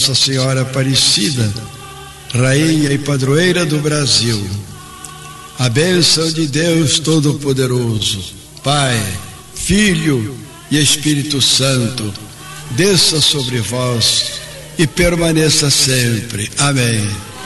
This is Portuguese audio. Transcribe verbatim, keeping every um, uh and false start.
Nossa Senhora Aparecida, Rainha e Padroeira do Brasil, a bênção de Deus Todo-Poderoso, Pai, Filho e Espírito Santo, desça sobre vós e permaneça sempre. Amém.